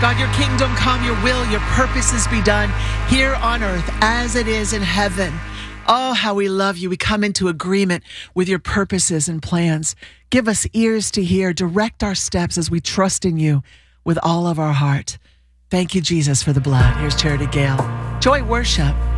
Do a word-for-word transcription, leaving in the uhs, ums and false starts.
God, your kingdom come, your will, your purposes be done here on earth as it is in heaven. Oh, how we love you. We come into agreement with your purposes and plans. Give us ears to hear. Direct our steps as we trust in you with all of our heart. Thank you, Jesus, for the blood. Here's Charity Gale. Joy Worship.